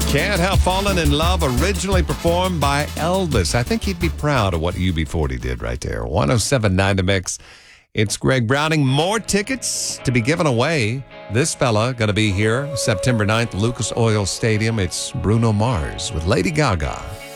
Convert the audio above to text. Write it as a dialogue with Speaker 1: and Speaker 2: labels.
Speaker 1: Can't Help Falling in Love, originally performed by Elvis. I think he'd be proud of what UB40 did right there. 107.9 The Mix. It's Greg Browning. More tickets to be given away. This fella going to be here September 9th, Lucas Oil Stadium. It's Bruno Mars with Lady Gaga.